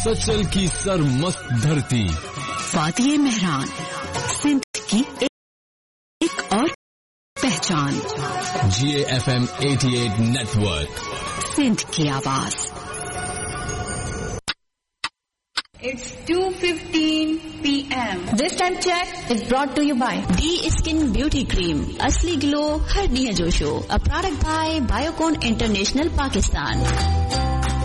सचल की सरमस्त धरती, वादिये मेहरान, सिंध की एक और पहचान। GAFM 88 नेटवर्क, सिंध की आवाज। It's 2:15 p.m. This time check is brought to you by D skin beauty cream, असली ग्लो हर ॾींहं जो show, a product by Biocon International Pakistan।